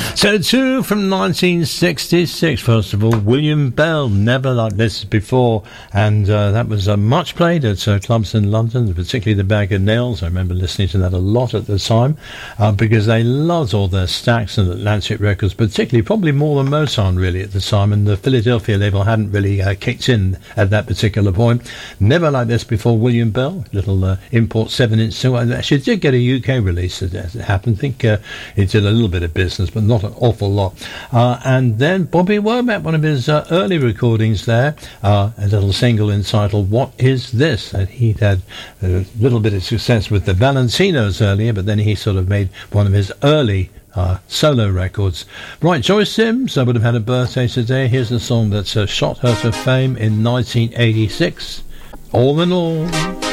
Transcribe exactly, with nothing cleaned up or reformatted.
So two from nineteen sixty-six, first of all, William Bell, Never Like This Before, and uh, that was uh, much played at uh, clubs in London, particularly the Bag of Nails. I remember listening to that a lot at the time, uh, because they loved all their Stax and Atlantic records, particularly, probably more than Motown really at the time, and the Philadelphia label hadn't really uh, kicked in at that particular point. Never Like This Before, William Bell, little uh, import seven inch single. Actually, it did get a U K release as it happened. I think uh, it did a little bit of business, but not an awful lot. Uh, and then Bobby Womack, one of his uh, early recordings there, uh, a little single entitled What Is This? And he'd had a little bit of success with the Valentinos earlier, but then he sort of made one of his early uh, solo records. Right, Joyce Sims, I would have had a birthday today. Here's a song that's uh, shot her to fame in nineteen eighty-six. All in All.